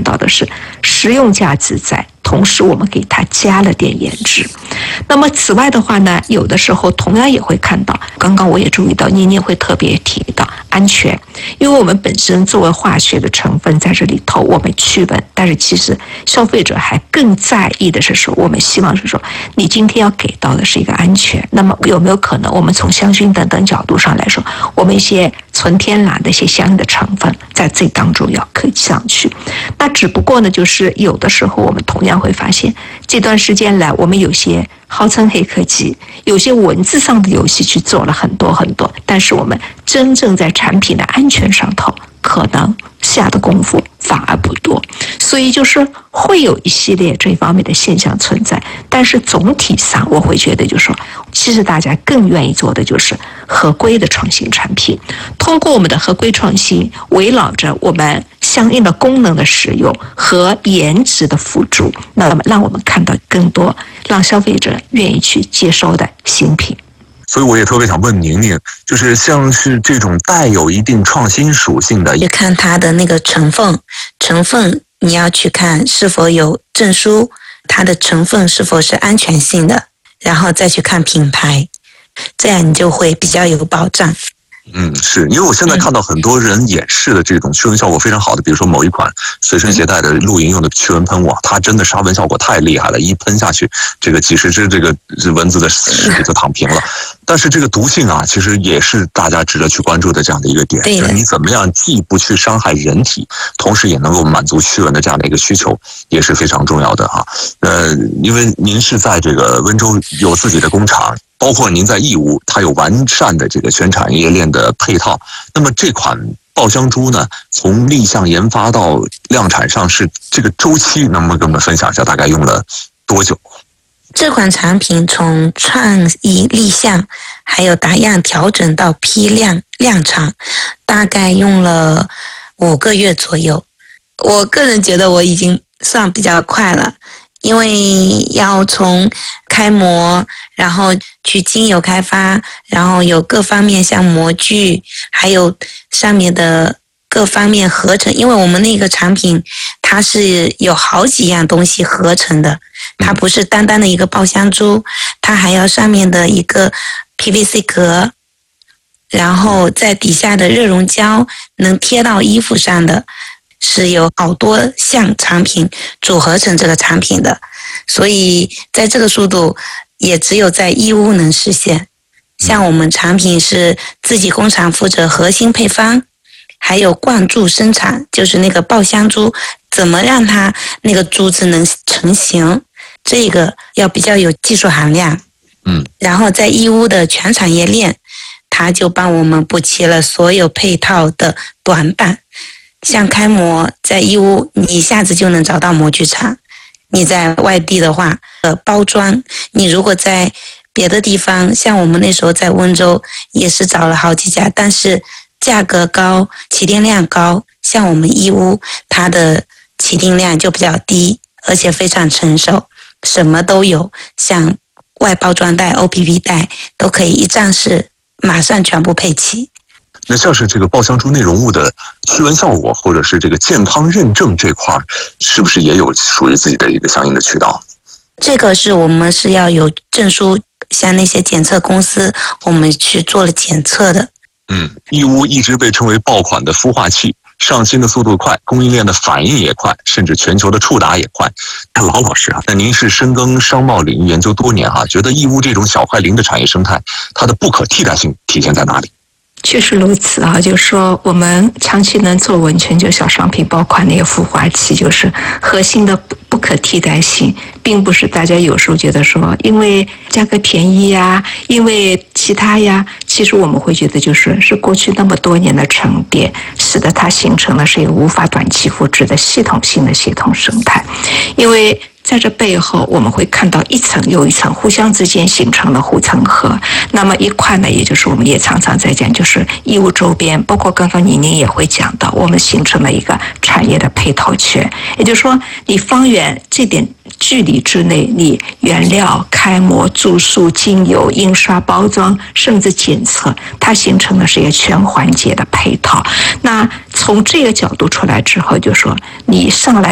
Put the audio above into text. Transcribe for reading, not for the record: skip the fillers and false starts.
到的是实用价值在，同时我们给它加了点颜值。那么此外的话呢，有的时候同样也会看到，刚刚我也注意到妮妮会特别提到安全，因为我们本身作为化学的成分在这里头我们驱蚊，但是其实消费者还更在意的是说，我们希望是说你今天要给到的是一个安全。那么有没有可能我们从香薰等等角度上来说，我们一些纯天然的一些相应的成分在这当中要刻上去。那只不过呢，就是有的时候我们同样会发现，这段时间来我们有些号称黑科技，有些文字上的游戏去做了很多很多，但是我们真正在产品的安全上头可能下的功夫反而不多，所以就是会有一系列这方面的现象存在。但是总体上我会觉得就是说，其实大家更愿意做的就是合规的创新产品，通过我们的合规创新，围绕着我们相应的功能的使用和颜值的辅助，那么让我们看到更多让消费者愿意去接收的新品。 所以我也特别想问宁宁，就是像是这种带有一定创新属性的， 去看它的那个成分你要去看是否有证书，它的成分是否是安全性的，然后再去看品牌，这样你就会比较有保障。 是因为我现在看到很多人演示的这种驱蚊效果非常好的，比如说某一款随身携带的露营用的驱蚊喷雾，它真的杀蚊效果太厉害了，一喷下去，这个几十只这个蚊子的尸体就躺平了。但是这个毒性啊，其实也是大家值得去关注的这样的一个点，就是你怎么样既不去伤害人体，同时也能够满足驱蚊的这样的一个需求，也是非常重要的啊。因为您是在这个温州有自己的工厂，包括您在义乌，它有完善的这个全产业链的配套。那么这款爆香珠呢，从立项研发到量产上市这个周期，能不能跟我们分享一下，大概用了多久？ 这款产品从创意立项，还有打样调整到批量量产，大概用了5个月左右。我个人觉得我已经算比较快了，因为要从开模，然后去精油开发，然后有各方面像模具，还有上面的各方面合成，因为我们那个产品它是有好几样东西合成的，它不是单单的一个爆香珠，它还要上面的一个 PVC 壳，然后在底下的热熔胶能贴到衣服上的，是有好多项产品组合成这个产品的，所以在这个速度也只有在义乌能实现。像我们产品是自己工厂负责核心配方，还有灌注生产，就是那个爆香珠怎么让它那个珠子能成型，这个要比较有技术含量。然后在义乌的全产业链，它就帮我们补齐了所有配套的短板。像开模在义乌你一下子就能找到模具厂，你在外地的话包装，你如果在别的地方，像我们那时候在温州也是找了好几家，但是价格高，起订量高，像我们义乌它的起订量就比较低，而且非常成熟，什么都有，像外包装袋 OPP 袋都可以一站式马上全部配齐。 那像是这个爆香珠内容物的驱蚊效果，或者是这个健康认证这块，是不是也有属于自己的一个相应的渠道？ 这个是我们是要有证书，像那些检测公司，我们去做了检测的。 义乌一直被称为爆款的孵化器，上新的速度快，供应链的反应也快，甚至全球的触达也快。老师啊，那您是深耕商贸领域研究多年啊，觉得义乌这种小快灵的产业生态，它的不可替代性体现在哪里？ 确实如此啊，就是说我们长期能做文全球小商品爆款那个孵化器，就是核心的不可替代性，并不是大家有时候觉得说因为价格便宜呀，因为其他呀，其实我们会觉得是过去那么多年的沉淀，使得它形成了是一个无法短期复制的系统性的系统生态。因为在这背后我们会看到一层又一层互相之间形成了护城河。那么一块呢，也就是我们也常常在讲，就是义乌周边，包括刚刚宁也会讲到，我们形成了一个产业的配套圈。也就是说，你方圆这点距离之内，你原料、开模、注塑、精油、印刷、包装，甚至检测，它形成的是一个全环节的配套。那从这个角度出来之后，就说你上来